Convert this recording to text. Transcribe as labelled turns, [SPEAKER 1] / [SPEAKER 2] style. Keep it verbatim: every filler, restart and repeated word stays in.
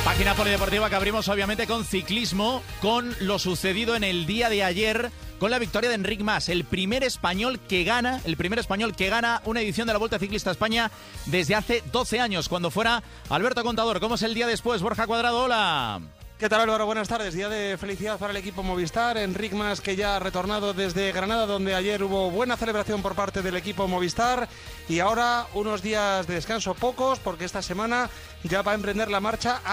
[SPEAKER 1] Página polideportiva que abrimos obviamente con ciclismo, con lo sucedido en el día de ayer, con la victoria de Enric Mas, el primer español que gana, el primer español que gana una edición de la Volta Ciclista a España desde hace doce años, cuando fuera Alberto Contador. ¿Cómo es el día después? Borja Cuadrado, hola.
[SPEAKER 2] ¿Qué tal, Álvaro? Buenas tardes. Día de felicidad para el equipo Movistar. Enric Mas, que ya ha retornado desde Granada, donde ayer hubo buena celebración por parte del equipo Movistar. Y ahora unos días de descanso, pocos, porque esta semana ya va a emprender la marcha